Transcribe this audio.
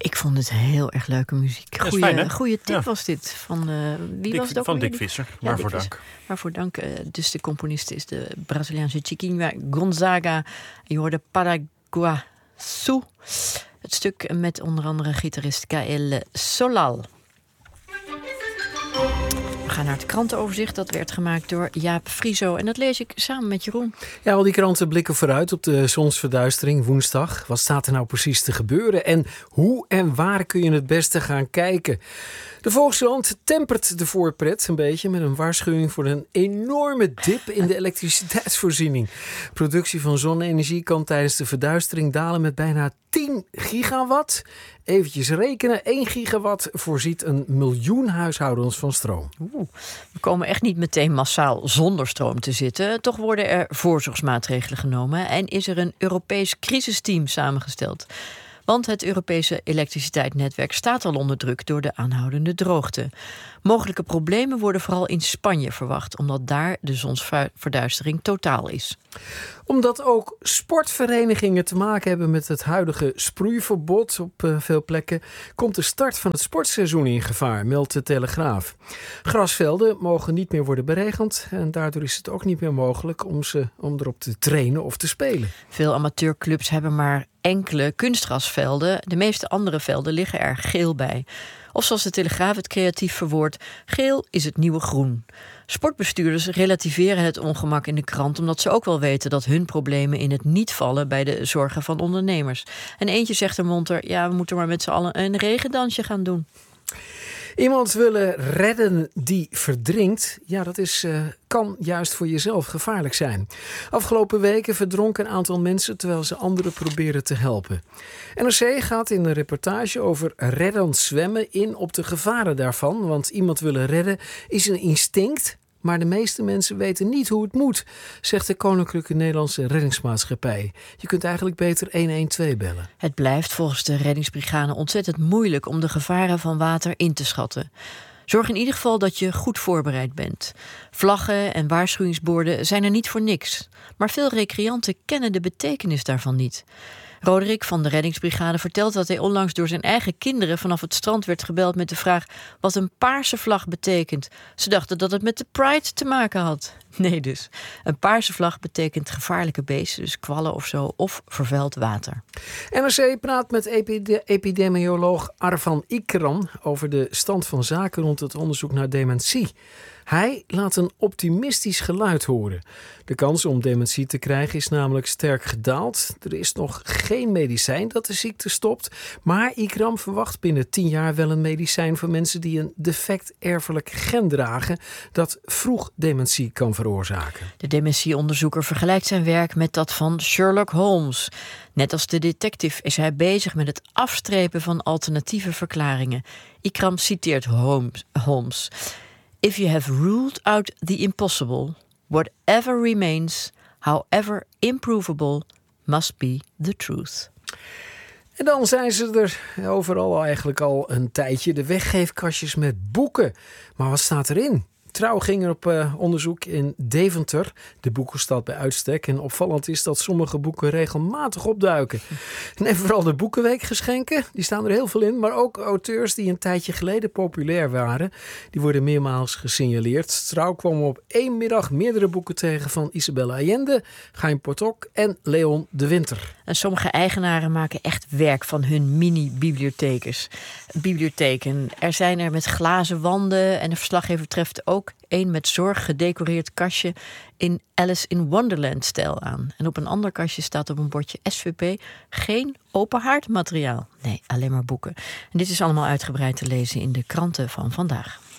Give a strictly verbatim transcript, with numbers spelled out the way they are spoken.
Ik vond het heel erg leuke muziek. Ja, Goeie, fijn, goeie tip ja. was dit. Van, uh, wie Dick, was het ook van alweer? Dick Visser. Ja, Waarvoor Dick dank. Visser. Waarvoor dank. Uh, dus de componist is de Braziliaanse Chiquinha Gonzaga. Je hoorde Paraguaçu. Het stuk met onder andere gitarist K L Solal. We gaan naar het krantenoverzicht. Dat werd gemaakt door Jaap Frieso. En dat lees ik samen met Jeroen. Ja, al die kranten blikken vooruit op de zonsverduistering woensdag. Wat staat er nou precies te gebeuren? En hoe en waar kun je het beste gaan kijken? De Volkskrant tempert de voorpret een beetje met een waarschuwing voor een enorme dip in de elektriciteitsvoorziening. Productie van zonne-energie kan tijdens de verduistering dalen met bijna tien gigawatt. Eventjes rekenen, één gigawatt voorziet een miljoen huishoudens van stroom. Oeh, we komen echt niet meteen massaal zonder stroom te zitten. Toch worden er voorzorgsmaatregelen genomen en is er een Europees crisisteam samengesteld. Want het Europese elektriciteitsnetwerk staat al onder druk door de aanhoudende droogte. Mogelijke problemen worden vooral in Spanje verwacht, omdat daar de zonsverduistering totaal is. Omdat ook sportverenigingen te maken hebben met het huidige sproeiverbod op uh, veel plekken, komt de start van het sportseizoen in gevaar, meldt de Telegraaf. Grasvelden mogen niet meer worden beregend en daardoor is het ook niet meer mogelijk om, ze, om erop te trainen of te spelen. Veel amateurclubs hebben maar enkele kunstgrasvelden. De meeste andere velden liggen er geel bij. Of zoals de Telegraaf het creatief verwoordt, geel is het nieuwe groen. Sportbestuurders relativeren het ongemak in de krant, omdat ze ook wel weten dat hun problemen in het niet vallen bij de zorgen van ondernemers. En eentje zegt er monter, ja, we moeten maar met z'n allen een regendansje gaan doen. Iemand willen redden die verdrinkt, ja, dat is, uh, kan juist voor jezelf gevaarlijk zijn. Afgelopen weken verdronken een aantal mensen terwijl ze anderen proberen te helpen. N R C gaat in een reportage over reddend zwemmen in op de gevaren daarvan. Want iemand willen redden is een instinct, maar de meeste mensen weten niet hoe het moet, zegt de Koninklijke Nederlandse Reddingsmaatschappij. Je kunt eigenlijk beter honderdtwaalf bellen. Het blijft volgens de reddingsbrigade ontzettend moeilijk om de gevaren van water in te schatten. Zorg in ieder geval dat je goed voorbereid bent. Vlaggen en waarschuwingsborden zijn er niet voor niks. Maar veel recreanten kennen de betekenis daarvan niet. Roderick van de reddingsbrigade vertelt dat hij onlangs door zijn eigen kinderen vanaf het strand werd gebeld met de vraag wat een paarse vlag betekent. Ze dachten dat het met de Pride te maken had. Nee dus. Een paarse vlag betekent gevaarlijke beesten, dus kwallen of zo, of vervuild water. N R C praat met epide- epidemioloog Arvan Ikram over de stand van zaken rond het onderzoek naar dementie. Hij laat een optimistisch geluid horen. De kans om dementie te krijgen is namelijk sterk gedaald. Er is nog geen medicijn dat de ziekte stopt. Maar Ikram verwacht binnen tien jaar wel een medicijn voor mensen die een defect erfelijk gen dragen dat vroeg dementie kan veroorzaken. De dementieonderzoeker vergelijkt zijn werk met dat van Sherlock Holmes. Net als de detective is hij bezig met het afstrepen van alternatieve verklaringen. Ikram citeert Holmes. Holmes. If you have ruled out the impossible, whatever remains, however improvable, must be the truth. En dan zijn ze er overal eigenlijk al een tijdje. De weggeefkastjes met boeken. Maar wat staat erin? Trouw ging er op uh, onderzoek in Deventer, de boekenstad bij uitstek. En opvallend is dat sommige boeken regelmatig opduiken. En vooral de boekenweekgeschenken, die staan er heel veel in. Maar ook auteurs die een tijdje geleden populair waren, die worden meermaals gesignaleerd. Trouw kwam op één middag meerdere boeken tegen van Isabella Allende, Gein Potok en Leon de Winter. En sommige eigenaren maken echt werk van hun mini-bibliothekers. Bibliotheken. Er zijn er met glazen wanden en de verslaggever treft ook een met zorg gedecoreerd kastje in Alice in Wonderland-stijl aan. En op een ander kastje staat op een bordje S V P geen open haardmateriaal. Nee, alleen maar boeken. En dit is allemaal uitgebreid te lezen in de kranten van vandaag.